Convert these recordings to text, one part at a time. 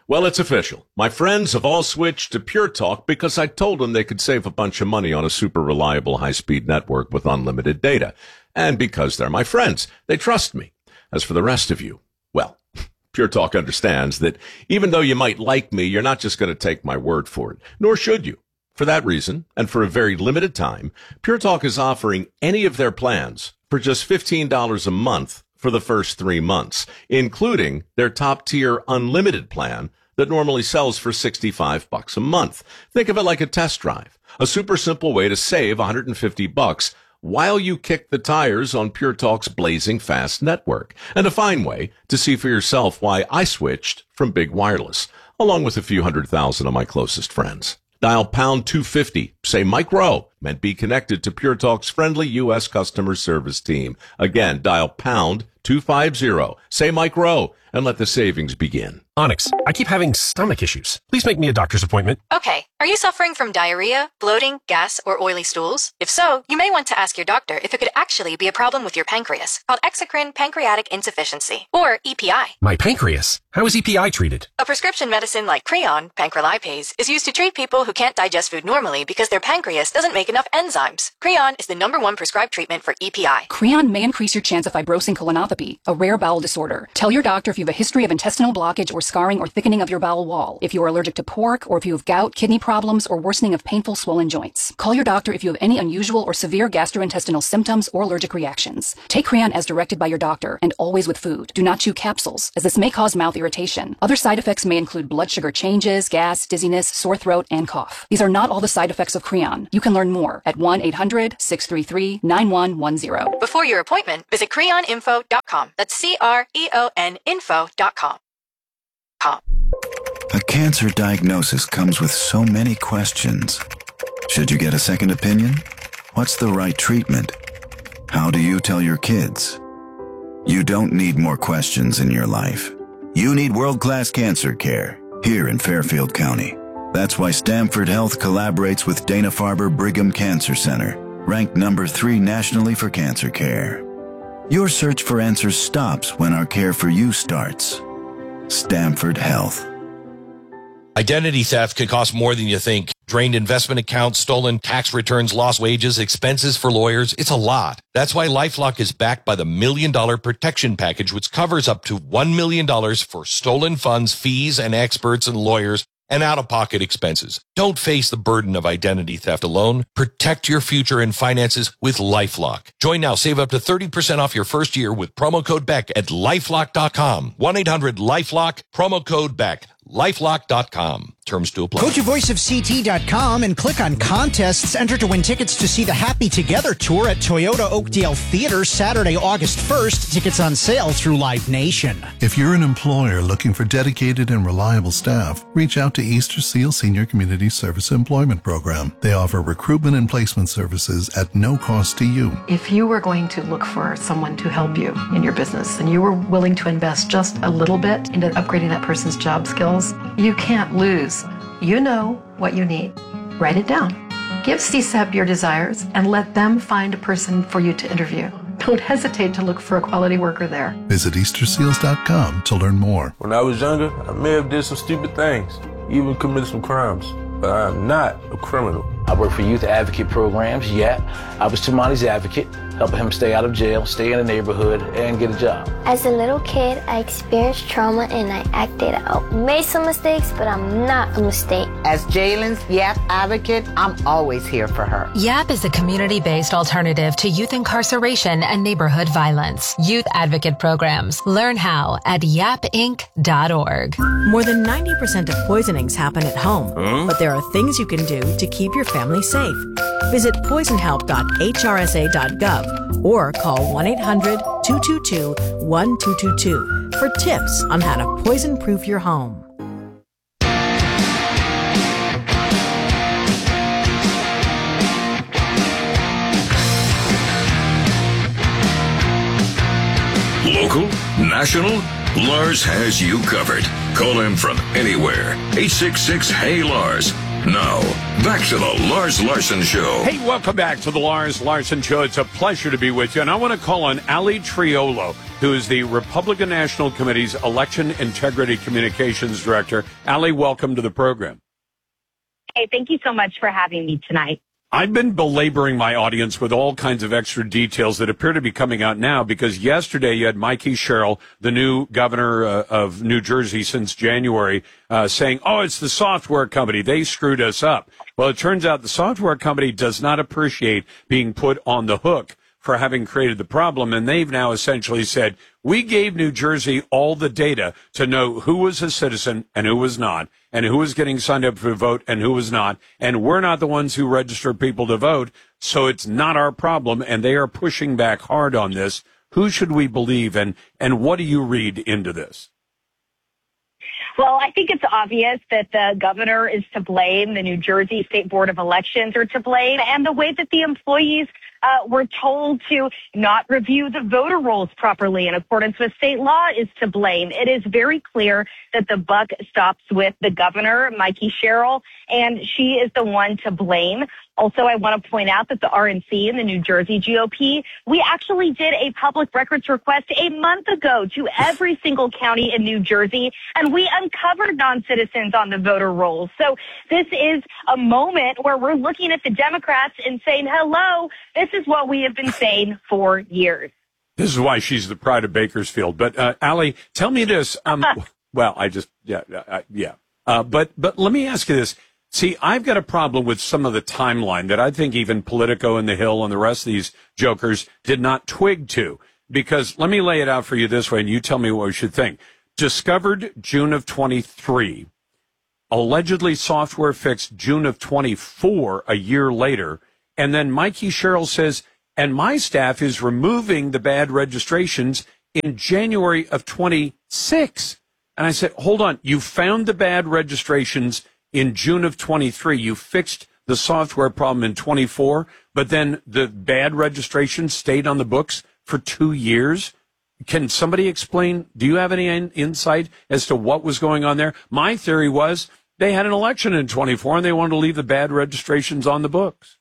Well, it's official. My friends have all switched to Pure Talk because I told them they could save a bunch of money on a super reliable high-speed network with unlimited data. And because they're my friends, they trust me. As for the rest of you, well, Pure Talk understands that even though you might like me, you're not just going to take my word for it, nor should you. For that reason, and for a very limited time, Pure Talk is offering any of their plans for just $15 a month for the first 3 months, including their top-tier unlimited plan that normally sells for $65 a month. Think of it like a test drive, a super simple way to save $150 while you kick the tires on Pure Talk's blazing fast network, and a fine way to see for yourself why I switched from big wireless, along with a few 100,000 of my closest friends. Dial pound 250, say Mike Rowe, and be connected to Pure Talk's friendly U.S. customer service team. Again, dial pound 250, say Mike Rowe, and let the savings begin. Onyx, I keep having stomach issues. Please make me a doctor's appointment. Okay. Are you suffering from diarrhea, bloating, gas, or oily stools? If so, you may want to ask your doctor if it could actually be a problem with your pancreas, called exocrine pancreatic insufficiency, or EPI. My pancreas? How is EPI treated? A prescription medicine like Creon, pancrelipase, is used to treat people who can't digest food normally because their pancreas doesn't make enough enzymes. Creon is the #1 prescribed treatment for EPI. Creon may increase your chance of fibrosing colonopathy, a rare bowel disorder. Tell your doctor if you have a history of intestinal blockage or scarring or thickening of your bowel wall, if you are allergic to pork, or if you have gout, kidney problems, or worsening of painful swollen joints. Call your doctor if you have any unusual or severe gastrointestinal symptoms or allergic reactions. Take Creon as directed by your doctor, and always with food. Do not chew capsules, as this may cause mouth irritation. Other side effects may include blood sugar changes, gas, dizziness, sore throat, and cough. These are not all the side effects of Creon. You can learn more at 1-800-633-9110. Before your appointment, visit creoninfo.com. That's CREON info.com. A cancer diagnosis comes with so many questions. Should you get a second opinion? What's the right treatment? How do you tell your kids? You don't need more questions in your life. You need world-class cancer care here in Fairfield County. That's why Stamford Health collaborates with Dana-Farber Brigham Cancer Center, ranked #3 nationally for cancer care. Your search for answers stops when our care for you starts. Stamford Health. Identity theft can cost more than you think. Drained investment accounts, stolen tax returns, lost wages, expenses for lawyers. It's a lot. That's why LifeLock is backed by the $1 Million Protection Package, which covers up to $1 million for stolen funds, fees, and experts and lawyers, and out-of-pocket expenses. Don't face the burden of identity theft alone. Protect your future and finances with LifeLock. Join now. Save up to 30% off your first year with promo code BECK at LifeLock.com. 1-800-LifeLock, promo code BECK. LifeLock.com. Terms to apply. Go to voiceofct.com and click on contests. Enter to win tickets to see the Happy Together tour at Toyota Oakdale Theater Saturday, August 1st. Tickets on sale through Live Nation. If you're an employer looking for dedicated and reliable staff, reach out to Easter Seal Senior Community Service Employment Program. They offer recruitment and placement services at no cost to you. If you were going to look for someone to help you in your business and you were willing to invest just a little bit into upgrading that person's job skills, you can't lose. You know what you need. Write it down. Give CSEP your desires and let them find a person for you to interview. Don't hesitate to look for a quality worker there. Visit EasterSeals.com to learn more. When I was younger, I may have did some stupid things, even committed some crimes, but I'm not a criminal. I work for youth advocate programs. Yeah, I was Tamani's advocate, helping him stay out of jail, stay in the neighborhood, and get a job. As a little kid, I experienced trauma and I acted out. Made some mistakes, but I'm not a mistake. As Jalen's YAP advocate, I'm always here for her. YAP is a community-based alternative to youth incarceration and neighborhood violence. Youth advocate programs. Learn how at yapinc.org. More than 90% of poisonings happen at home, but there are things you can do to keep your family safe. Visit poisonhelp.hrsa.gov or call 1-800-222-1222 for tips on how to poison-proof your home. Local, national, Lars has you covered. Call him from anywhere. 866-HEY-LARS. Now, back to the Lars Larson Show. Hey, welcome back to the Lars Larson Show. It's a pleasure to be with you. And I want to call on Ali Triolo, who is the Republican National Committee's Election Integrity Communications Director. Ali, welcome to the program. Hey, thank you so much for having me tonight. I've been belaboring my audience with all kinds of extra details that appear to be coming out now because yesterday you had Mikey Sherrill, the new governor of New Jersey since January, saying, oh, it's the software company. They screwed us up. Well, it turns out the software company does not appreciate being put on the hook for having created the problem. And they've now essentially said, we gave New Jersey all the data to know who was a citizen and who was not, and who was getting signed up for a vote and who was not. And we're not the ones who register people to vote. So it's not our problem. And they are pushing back hard on this. Who should we believe? And what do you read into this? Well, I think it's obvious that the governor is to blame, the New Jersey State Board of Elections are to blame, and the way that the employees were told to not review the voter rolls properly in accordance with state law is to blame. It is very clear that the buck stops with the governor, Mikey Sherrill, and she is the one to blame. Also, I want to point out that the RNC and the New Jersey GOP, we actually did a public records request a month ago to every single county in New Jersey, and we uncovered non-citizens on the voter rolls. So this is a moment where we're looking at the Democrats and saying, hello, this is what we have been saying for years. This is why she's the pride of Bakersfield. But, Ali, tell me this. Well, but let me ask you this. See, I've got a problem with some of the timeline that I think even Politico and The Hill and the rest of these jokers did not twig to. Because let me lay it out for you this way, and you tell me what we should think. Discovered June of 23. Allegedly software fixed June of 24, a year later. And then Mikey Sherrill says, and my staff is removing the bad registrations in January of 26. And I said, hold on, you found the bad registrations in June of 23, you fixed the software problem in 24, but then the bad registration stayed on the books for 2 years. Can somebody explain? Do you have any insight as to what was going on there? My theory was they had an election in 24 and they wanted to leave the bad registrations on the books.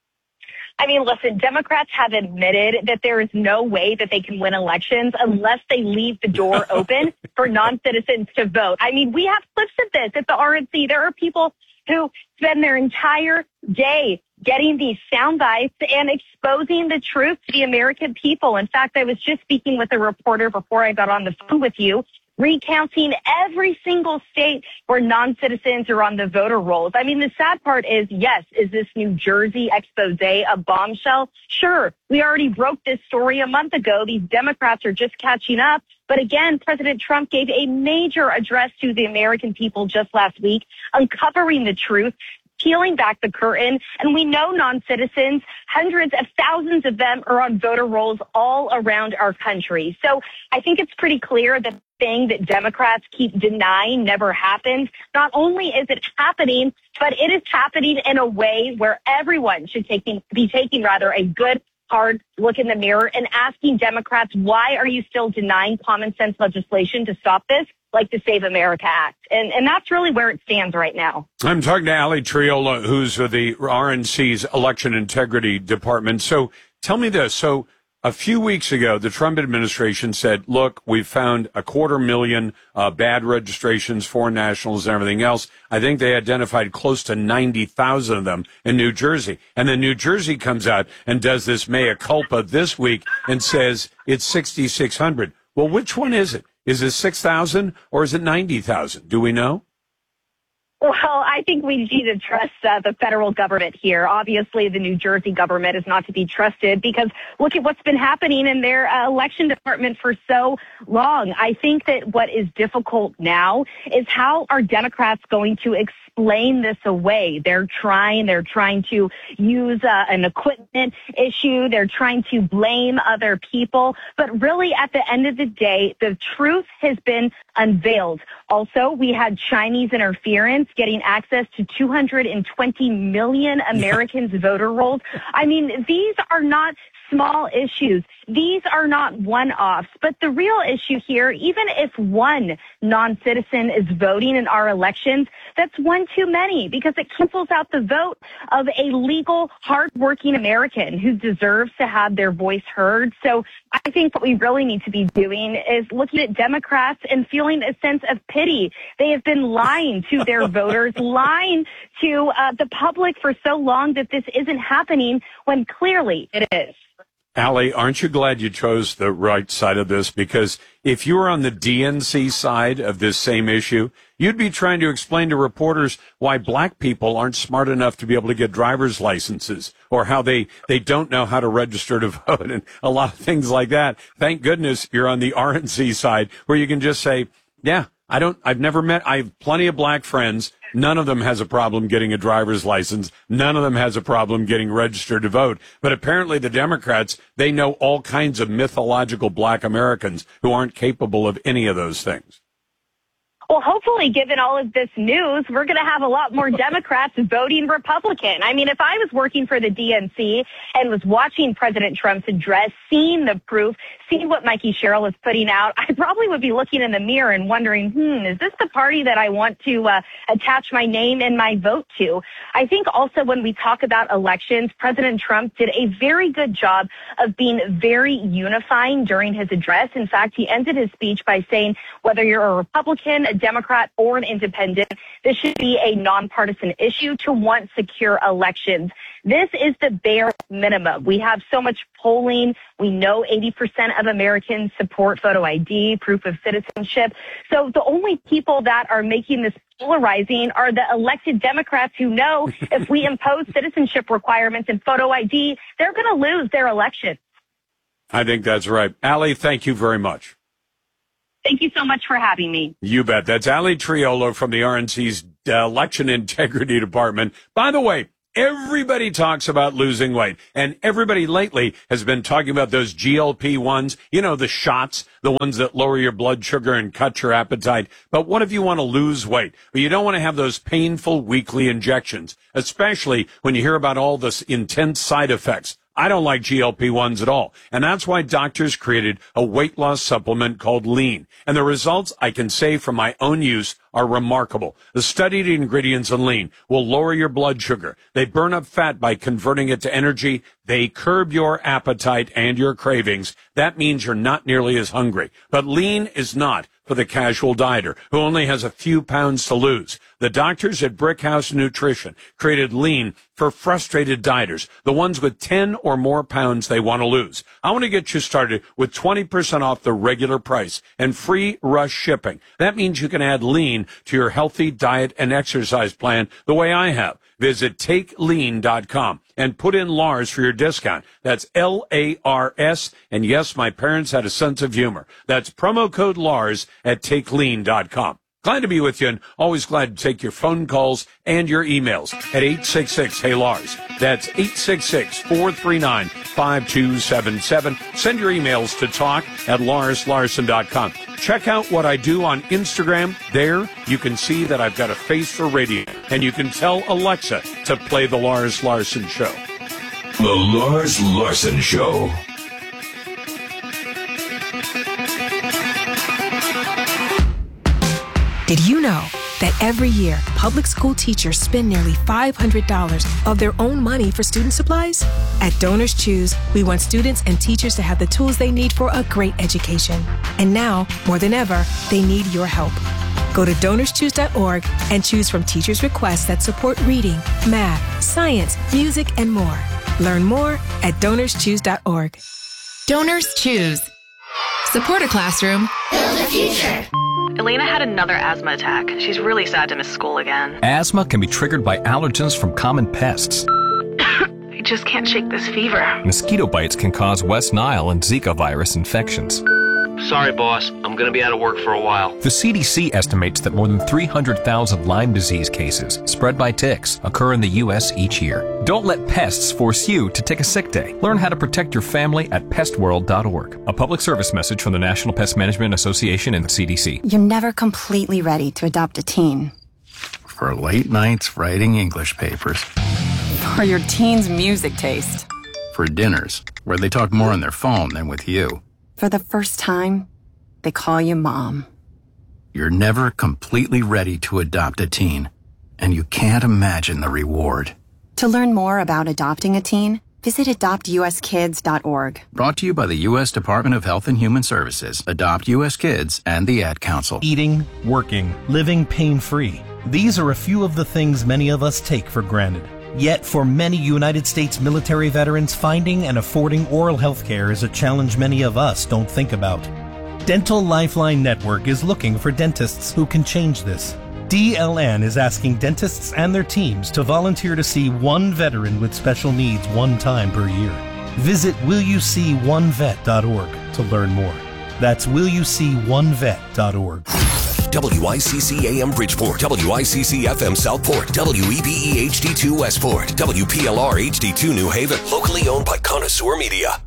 I mean, listen, Democrats have admitted that there is no way that they can win elections unless they leave the door open for non-citizens to vote. I mean, we have clips of this at the RNC. There are people who spend their entire day getting these sound bites and exposing the truth to the American people. In fact, I was just speaking with a reporter before I got on the phone with you, recounting every single state where non-citizens are on the voter rolls. I mean, the sad part is, yes, is this New Jersey expose a bombshell? Sure, we already broke this story a month ago. These Democrats are just catching up. But again, President Trump gave a major address to the American people just last week, uncovering the truth, peeling back the curtain, and we know non-citizens, hundreds of thousands of them are on voter rolls all around our country. So I think it's pretty clear that the thing that Democrats keep denying never happened. Not only is it happening, but it is happening in a way where everyone should be taking a good, hard look in the mirror and asking Democrats, why are you still denying common sense legislation to stop this, like the Save America Act? And that's really where it stands right now. I'm talking to Ali Triolo, who's the RNC's Election Integrity Department. So tell me this. So a few weeks ago, the Trump administration said, look, we've found 250,000 bad registrations, foreign nationals and everything else. I think they identified close to 90,000 of them in New Jersey. And then New Jersey comes out and does this mea culpa this week and says it's 6,600. Well, which one is it? Is it 6,000 or is it 90,000? Do we know? Well, I think we need to trust the federal government here. Obviously, the New Jersey government is not to be trusted because look at what's been happening in their election department for so long. I think that what is difficult now is how are Democrats going to explain this away? They're trying to use an equipment issue. They're trying to blame other people. But really, at the end of the day, the truth has been unveiled. Also, we had Chinese interference getting access to 220 million Americans' voter rolls. I mean, these are not small issues. These are not one-offs, but the real issue here, even if one non-citizen is voting in our elections, that's one too many because it cancels out the vote of a legal, hardworking American who deserves to have their voice heard. So I think what we really need to be doing is looking at Democrats and feeling a sense of pity. They have been lying to their voters, lying to the public for so long that this isn't happening when clearly it is. Allie, aren't you glad you chose the right side of this? Because if you were on the DNC side of this same issue, you'd be trying to explain to reporters why black people aren't smart enough to be able to get driver's licenses or how they don't know how to register to vote and a lot of things like that. Thank goodness you're on the RNC side where you can just say, yeah, I have plenty of black friends. None of them has a problem getting a driver's license. None of them has a problem getting registered to vote. But apparently the Democrats, they know all kinds of mythological black Americans who aren't capable of any of those things. Well, hopefully, given all of this news, we're going to have a lot more Democrats voting Republican. I mean, if I was working for the DNC and was watching President Trump's address, seeing the proof, seeing what Mikey Sherrill is putting out, I probably would be looking in the mirror and wondering, is this the party that I want to attach my name and my vote to? I think also when we talk about elections, President Trump did a very good job of being very unifying during his address. In fact, he ended his speech by saying, whether you're a Republican, a Democrat, or an independent, this should be a nonpartisan issue to want secure elections. This is the bare minimum. We have so much polling. We know 80% of Americans support photo ID, proof of citizenship. So the only people that are making this polarizing are the elected Democrats who know if we impose citizenship requirements and photo ID, they're going to lose their election. I think that's right. Allie, thank you very much. Thank you so much for having me. You bet. That's Allie Triolo from the RNC's Election Integrity Department. By the way, everybody talks about losing weight, and everybody lately has been talking about those GLP-1s, you know, the shots, the ones that lower your blood sugar and cut your appetite. But what if you want to lose weight? Well, you don't want to have those painful weekly injections, especially when you hear about all this intense side effects. I don't like GLP-1s at all. And that's why doctors created a weight loss supplement called Lean. And the results I can say from my own use are remarkable. The studied ingredients in Lean will lower your blood sugar. They burn up fat by converting it to energy. They curb your appetite and your cravings. That means you're not nearly as hungry. But Lean is not for the casual dieter who only has a few pounds to lose. The doctors at Brickhouse Nutrition created Lean for frustrated dieters, the ones with 10 or more pounds they want to lose. I want to get you started with 20% off the regular price and free rush shipping. That means you can add Lean to your healthy diet and exercise plan the way I have. Visit TakeLean.com and put in Lars for your discount. That's L-A-R-S. And yes, my parents had a sense of humor. That's promo code Lars at TakeLean.com. Glad to be with you and always glad to take your phone calls and your emails at 866-HEY-LARS. That's 866-439-5277. Send your emails to talk@LarsLarson.com. Check out what I do on Instagram. There you can see that I've got a face for radio, and you can tell Alexa to play The Lars Larson Show. The Lars Larson Show. Did you know that every year, public school teachers spend nearly $500 of their own money for student supplies? At Donors Choose, we want students and teachers to have the tools they need for a great education. And now, more than ever, they need your help. Go to DonorsChoose.org and choose from teachers' requests that support reading, math, science, music, and more. Learn more at DonorsChoose.org. Donors Choose. Support a classroom. Build a future. Elena had another asthma attack. She's really sad to miss school again. Asthma can be triggered by allergens from common pests. I just can't shake this fever. Mosquito bites can cause West Nile and Zika virus infections. Sorry, boss. I'm going to be out of work for a while. The CDC estimates that more than 300,000 Lyme disease cases spread by ticks occur in the U.S. each year. Don't let pests force you to take a sick day. Learn how to protect your family at pestworld.org. A public service message from the National Pest Management Association and the CDC. You're never completely ready to adopt a teen. For late nights writing English papers. For your teen's music taste. for dinners, where they talk more on their phone than with you. For the first time, they call you mom. You're never completely ready to adopt a teen, and you can't imagine the reward. To learn more about adopting a teen, visit adoptuskids.org. Brought to you by the U.S. Department of Health and Human Services, Adopt U.S. Kids, and the Ad Council. Eating, working, living pain-free. These are a few of the things many of us take for granted. Yet, for many United States military veterans, finding and affording oral health care is a challenge many of us don't think about. Dental Lifeline Network is looking for dentists who can change this. DLN is asking dentists and their teams to volunteer to see one veteran with special needs one time per year. Visit willyouseeonevet.org to learn more. That's willyouseeonevet.org. WICC AM Bridgeport, WICC FM Southport, WEBE HD2 Westport, WPLR HD2 New Haven, locally owned by Connoisseur Media.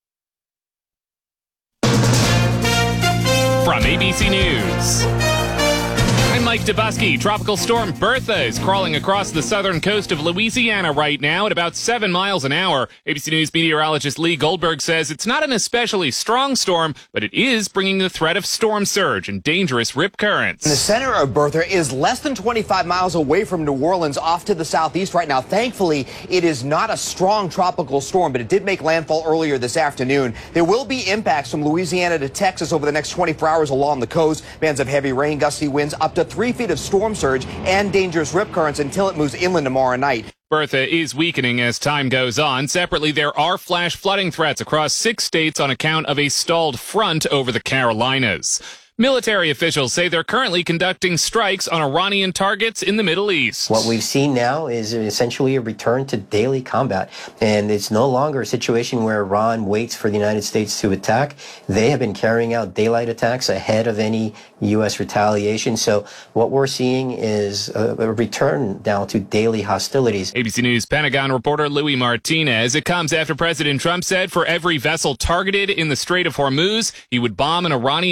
From ABC News, I'm Mike Dubusky. Tropical storm Bertha is crawling across the southern coast of Louisiana right now at about 7 miles an hour. ABC News meteorologist Lee Goldberg says it's not an especially strong storm, but it is bringing the threat of storm surge and dangerous rip currents. The center of Bertha is less than 25 miles away from New Orleans, off to the southeast right now. Thankfully, it is not a strong tropical storm, but it did make landfall earlier this afternoon. There will be impacts from Louisiana to Texas over the next 24 hours along the coast. Bands of heavy rain, gusty winds, up to 3 feet of storm surge and dangerous rip currents until it moves inland tomorrow night. Bertha is weakening as time goes on. Separately, there are flash flooding threats across 6 states on account of a stalled front over the Carolinas. Military officials say they're currently conducting strikes on Iranian targets in the Middle East. What we've seen now is essentially a return to daily combat. And it's no longer a situation where Iran waits for the United States to attack. They have been carrying out daylight attacks ahead of any U.S. retaliation. So what we're seeing is a return now to daily hostilities. ABC News Pentagon reporter Louis Martinez. It comes after President Trump said for every vessel targeted in the Strait of Hormuz, he would bomb an Iranian